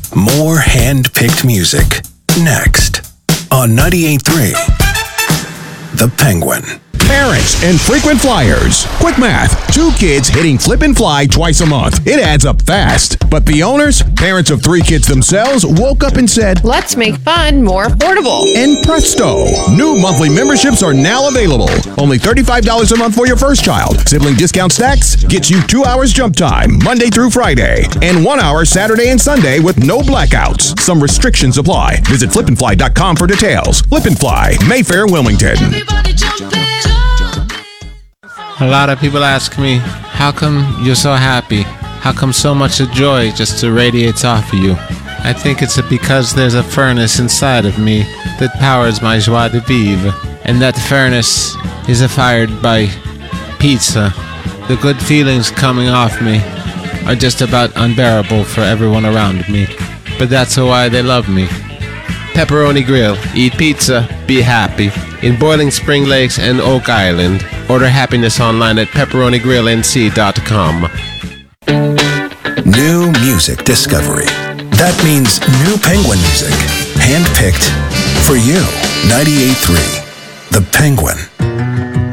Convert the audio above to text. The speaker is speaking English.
More hand-picked music. Next on 98.3 The Penguin. Parents and frequent flyers. Quick math. 2 kids hitting flip and fly twice a month. It adds up fast. But the owners, parents of 3 kids themselves, woke up and said, let's make fun more affordable. And presto, new monthly memberships are now available. Only $35 a month for your first child. Sibling discount stacks gets you 2 hours jump time, Monday through Friday, and 1 hour Saturday and Sunday with no blackouts. Some restrictions apply. Visit flipandfly.com for details. Flip and Fly, Mayfair, Wilmington. A lot of people ask me, how come you're so happy? How come so much of joy just radiates off of you? I think it's because there's a furnace inside of me that powers my joie de vivre. And that furnace is fired by pizza. The good feelings coming off me are just about unbearable for everyone around me. But that's why they love me. Pepperoni Grill. Eat pizza. Be happy. In Boiling Spring Lakes and Oak Island. Order happiness online at pepperonigrillnc.com. New music discovery. That means new Penguin music. Handpicked for you. 98.3 The Penguin.